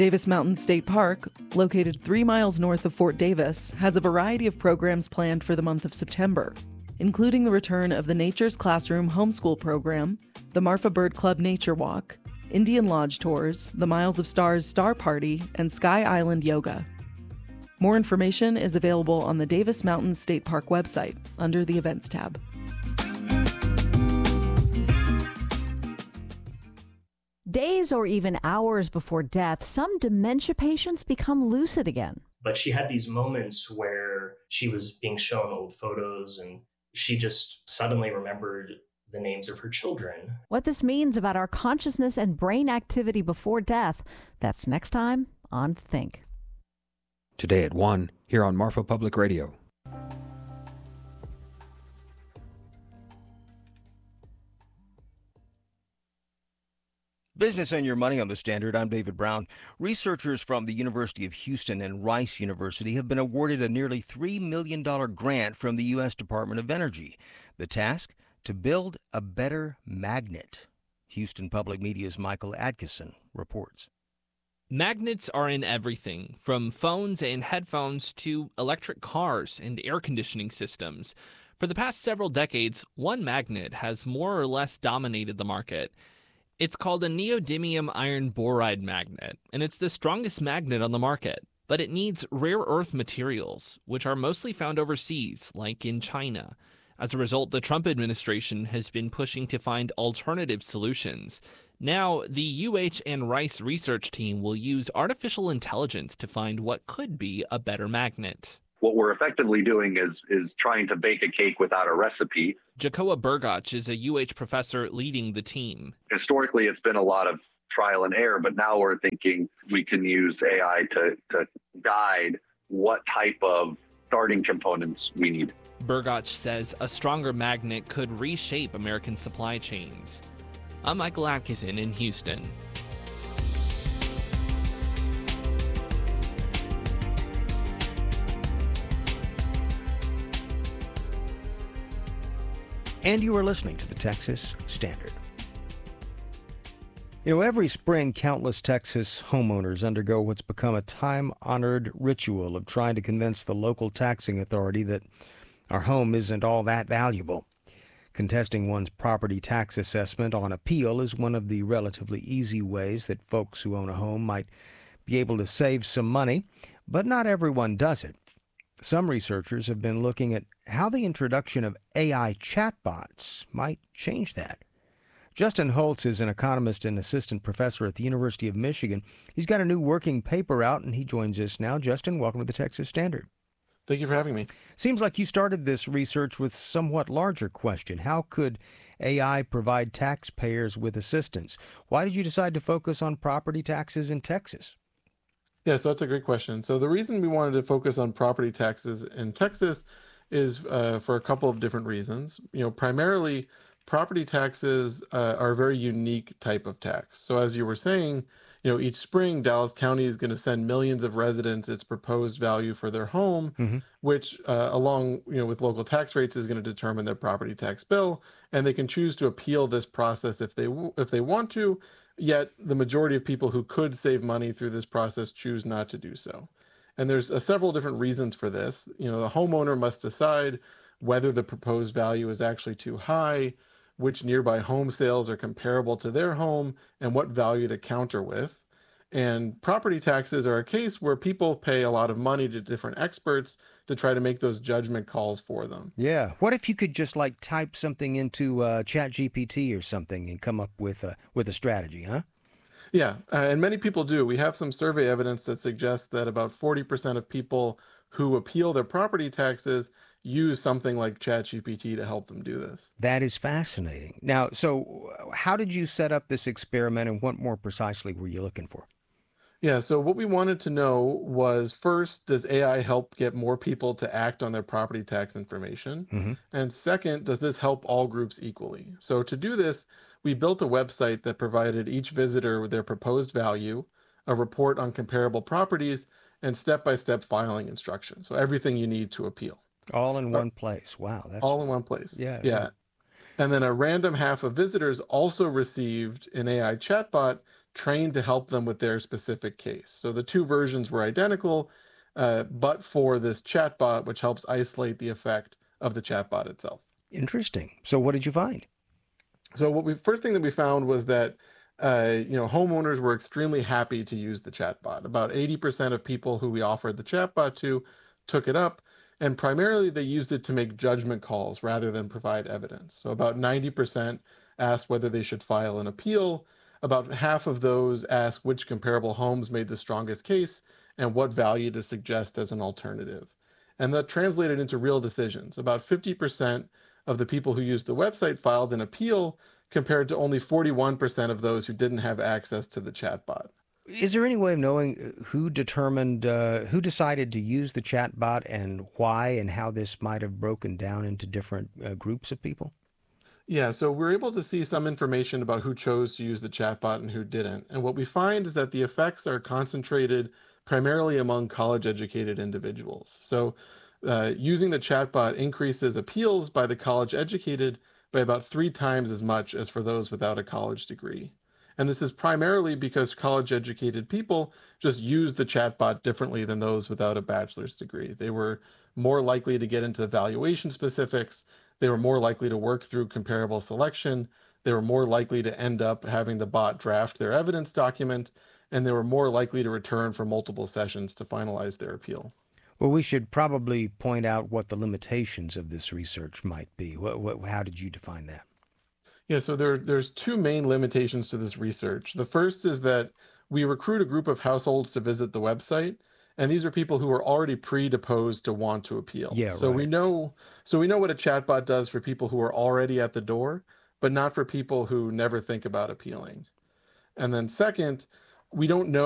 Davis Mountain State Park, located 3 miles north of Fort Davis, has a variety of programs planned for the month of September, including the return of the Nature's Classroom homeschool program, the Marfa Bird Club Nature Walk, Indian Lodge tours, the Miles of Stars Star Party, and Sky Island Yoga. More information is available on the Davis Mountain State Park website under the Events tab. Days or even hours before death, some dementia patients become lucid again. But she had these moments where she was being shown old photos and she just suddenly remembered the names of her children. What this means about our consciousness and brain activity before death, that's next time on Think. Today at 1, here on Marfa Public Radio. Business and Your Money on the Standard. I'm David Brown. Researchers from the University of Houston and Rice University have been awarded a nearly $3 million grant from the U.S. Department of Energy. The task? To build a better magnet. Houston Public Media's Michael Atkinson reports. Magnets are in everything, from phones and headphones to electric cars and air conditioning systems. For the past several decades, one magnet has more or less dominated the market. It's called a neodymium iron boride magnet, and it's the strongest magnet on the market. But it needs rare earth materials, which are mostly found overseas, like in China. As a result, the Trump administration has been pushing to find alternative solutions. Now, the UH and Rice research team will use artificial intelligence to find what could be a better magnet. What we're effectively doing is trying to bake a cake without a recipe. Jacoa Burgach is a UH professor leading the team. Historically, it's been a lot of trial and error, but now we're thinking we can use AI to guide what type of starting components we need. Burgach says a stronger magnet could reshape American supply chains. I'm Michael Atkinson in Houston. And you are listening to the Texas Standard. You know, every spring, countless Texas homeowners undergo what's become a time-honored ritual of trying to convince the local taxing authority that our home isn't all that valuable. Contesting one's property tax assessment on appeal is one of the relatively easy ways that folks who own a home might be able to save some money, but not everyone does it. Some researchers have been looking at how the introduction of AI chatbots might change that. Justin Holtz is an economist and assistant professor at the University of Michigan. He's got a new working paper out, and he joins us now. Justin, welcome to the Texas Standard. Thank you for having me. Seems like you started this research with a somewhat larger question. How could AI provide taxpayers with assistance? Why did you decide to focus on property taxes in Texas? Yeah, so that's a great question. So the reason we wanted to focus on property taxes in Texas is for a couple of different reasons. Primarily, property taxes are a very unique type of tax. So as you were saying, each spring, Dallas County is going to send millions of residents its proposed value for their home, which along with local tax rates is going to determine their property tax bill, and they can choose to appeal this process if they want to. Yet the majority of people who could save money through this process choose not to do so. And there's several different reasons for this. The homeowner must decide whether the proposed value is actually too high, which nearby home sales are comparable to their home, and what value to counter with. And property taxes are a case where people pay a lot of money to different experts to try to make those judgment calls for them. Yeah. What if you could just type something into ChatGPT or something and come up with a strategy, huh? Yeah, and many people do. We have some survey evidence that suggests that about 40% of people who appeal their property taxes use something like ChatGPT to help them do this. That is fascinating. Now, so how did you set up this experiment, and what more precisely were you looking for? Yeah, so what we wanted to know was, first, does AI help get more people to act on their property tax information? And second, does this help all groups equally? So to do this, we built a website that provided each visitor with their proposed value, a report on comparable properties, and step-by-step filing instructions. So everything you need to appeal. All in one place. Wow. That's all in one place. Yeah. And then a random half of visitors also received an AI chatbot trained to help them with their specific case. So the two versions were identical, but for this chatbot, which helps isolate the effect of the chatbot itself. Interesting. So what did you find? So first thing that we found was that homeowners were extremely happy to use the chatbot. About 80% of people who we offered the chatbot to took it up, and primarily they used it to make judgment calls rather than provide evidence. So about 90% asked whether they should file an appeal. About half of those asked which comparable homes made the strongest case and what value to suggest as an alternative. And that translated into real decisions. About 50% of the people who used the website filed an appeal, compared to only 41% of those who didn't have access to the chatbot. Is there any way of knowing who decided to use the chatbot and why, and how this might have broken down into different groups of people? Yeah, so we're able to see some information about who chose to use the chatbot and who didn't. And what we find is that the effects are concentrated primarily among college-educated individuals. So using the chatbot increases appeals by the college-educated by about 3 times as much as for those without a college degree. And this is primarily because college-educated people just use the chatbot differently than those without a bachelor's degree. They were more likely to get into valuation specifics. They were more likely to work through comparable selection. They were more likely to end up having the bot draft their evidence document, and they were more likely to return for multiple sessions to finalize their appeal. Well, we should probably point out what the limitations of this research might be. How did you define that? Yeah, so there's 2 main limitations to this research. The first is that we recruit a group of households to visit the website, and these are people who are already predisposed to want to appeal. Yeah, so right. we know what a chatbot does for people who are already at the door, but not for people who never think about appealing. And then second, we don't know